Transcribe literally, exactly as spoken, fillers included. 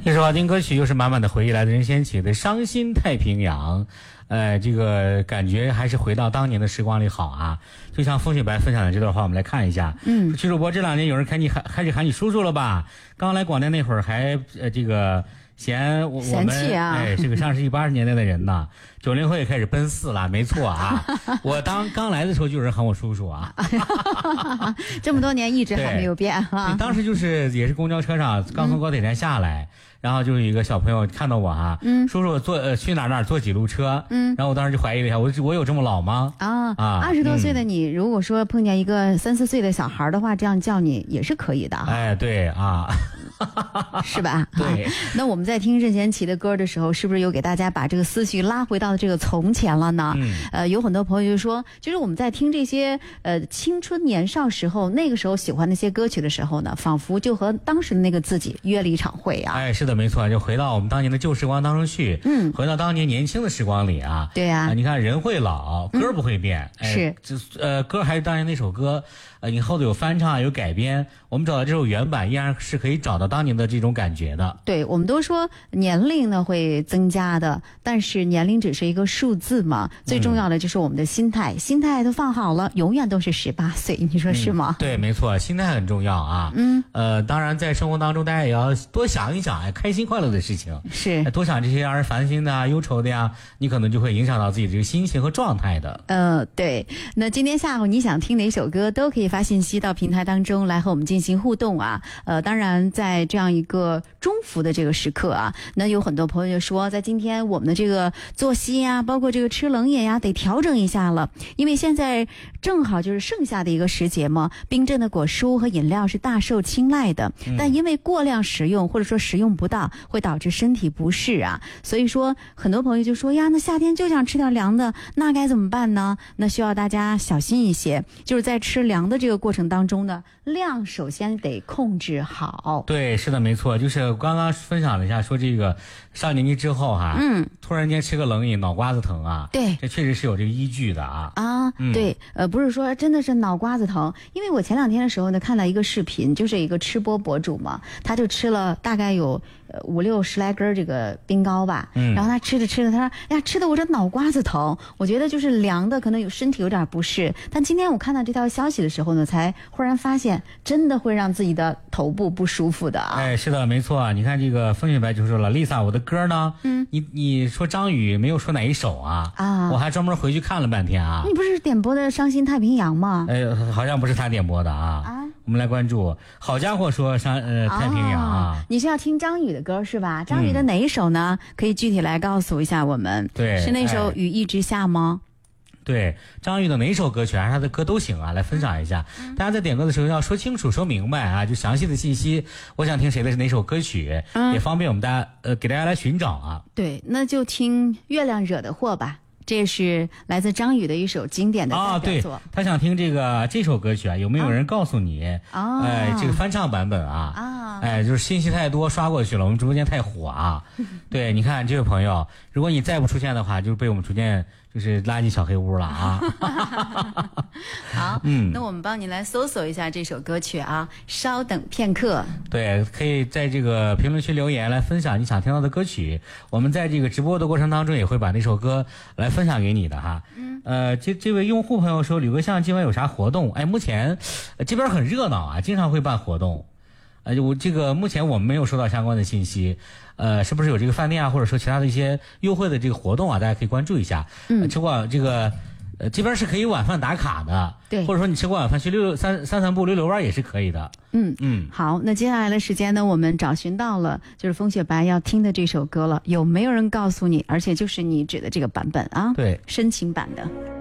一首好听歌曲，又是满满的回忆，来自任贤齐的《伤心太平洋》。呃，这个感觉还是回到当年的时光里好啊。就像风雪白分享的这段话，我们来看一下。嗯，曲主播这两年有人开你喊开始喊你叔叔了吧？刚来广电那会儿还呃这个嫌我我们、 啊、 哎这个上世纪八十年代的人呢，九零后也开始奔四了，没错啊。我当刚来的时候就有人喊我叔叔啊。 这么多年一直还没有变啊。 当时就是也是公交车上刚从高铁站下来。嗯，然后就有一个小朋友看到我哈，嗯，叔叔坐呃去哪儿哪儿坐几路车，嗯，然后我当时就怀疑了一下，我我有这么老吗？ 啊啊，二十多岁的你、嗯，如果说碰见一个三四岁的小孩的话，这样叫你也是可以的。 哎，对啊， 是吧？ 对、 啊。那我们在听任贤齐的歌的时候，是不是有给大家把这个思绪拉回到这个从前了呢？嗯，呃，有很多朋友就说，就是我们在听这些呃青春年少时候那个时候喜欢那些歌曲的时候呢，仿佛就和当时的那个自己约了一场会啊。 哎，是。的没错，就回到我们当年的旧时光当中去，嗯，回到当年年轻的时光里啊。 对呀、啊呃，你看人会老，歌不会变， 嗯、是， 这呃歌还是当年那首歌，呃，你后头有翻唱有改编，我们找到这首原版依然是可以找到当年的这种感觉的。 对，我们都说年龄呢会增加的，但是年龄只是一个数字嘛，最重要的就是我们的心态，嗯、心态都放好了，永远都是十八岁，你说是吗？ 嗯、对，没错，心态很重要啊。嗯，呃，当然在生活当中大家也要多想一想，哎。开心快乐的事情是多想这些让人烦心的啊、忧愁的呀，你可能就会影响到自己的这个心情和状态的。 呃，对。那今天下午你想听哪首歌，都可以发信息到平台当中来和我们进行互动啊。呃，当然在这样一个中伏的这个时刻啊，那有很多朋友就说，在今天我们的这个作息呀，包括这个吃冷饮呀，得调整一下了，因为现在正好就是盛夏的一个时节嘛，冰镇的果蔬和饮料是大受青睐的，嗯、但因为过量食用或者说食用不到，会导致身体不适啊。所以说很多朋友就说呀，那夏天就想吃点凉的，那该怎么办呢？那需要大家小心一些，就是在吃凉的这个过程当中呢，量首先得控制好。 对，是的，没错，就是刚刚分享了一下，说这个上年纪之后哈，嗯，突然间吃个冷饮脑瓜子疼啊， 对， 这确实是有这个依据的啊。 啊，嗯、对，呃，不是说真的是脑瓜子疼，因为我前两天的时候呢，看到一个视频，就是一个吃播博主嘛，他就吃了大概有呃五六十来根这个冰糕吧，嗯，然后他吃着吃着，他说呀，吃的我这脑瓜子疼，我觉得就是凉的，可能有身体有点不适。但今天我看到这条消息的时候呢，才忽然发现，真的会让自己的头部不舒服的啊。 哎，是的，没错啊。你看这个风雪白就说了 ，Lisa， 我的歌呢，嗯，你你说张宇没有说哪一首啊？啊，我还专门回去看了半天啊。 你不是点播的《伤心太平洋》吗？ 哎，好像不是他点播的啊。啊，我们来关注。好家伙说伤呃太平洋啊， 你是要听张宇的歌是吧？张宇的哪一首呢？嗯、可以具体来告诉一下我们。 对， 是那首《雨一直下》吗？ 对，张宇的哪首歌曲还是他的歌都行啊，来分享一下。嗯、大家在点歌的时候要说清楚、说明白啊，就详细的信息。我想听谁的是哪首歌曲，嗯、也方便我们大家呃给大家来寻找啊。 对，那就听《月亮惹的祸》吧。这是来自张宇的一首经典的代表作。 啊，对，他想听这个这首歌曲啊，有没有人告诉你？哦，哎，这个翻唱版本啊，啊，哎，就是信息太多刷过去了，我们直播间太火啊。对，你看这位朋友，如果你再不出现的话，就是被我们逐渐就是拉进小黑屋了啊。 好，嗯，那我们帮你来搜索一下这首歌曲啊，稍等片刻。 对，可以在这个评论区留言来分享你想听到的歌曲，我们在这个直播的过程当中也会把那首歌来分享给你的哈。嗯，呃，这这位用户朋友说，吕哥巷今晚有啥活动？哎，目前、呃、这边很热闹啊，经常会办活动。呃，我这个目前我们没有收到相关的信息，呃，是不是有这个饭店啊，或者说其他的一些优惠的这个活动啊？大家可以关注一下。嗯，呃、吃过这个，呃，这边是可以晚饭打卡的， 对， 或者说你吃过晚饭去溜三三散步、溜溜弯也是可以的。 嗯嗯，好，那接下来的时间呢，我们找寻到了就是风雪白要听的这首歌了，有没有人告诉你？而且就是你指的这个版本啊？ 对， 深情版的。